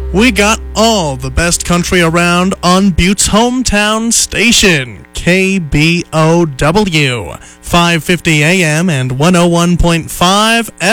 We got all the best country around on Butte's hometown station, KBOW, 550 AM and 101.5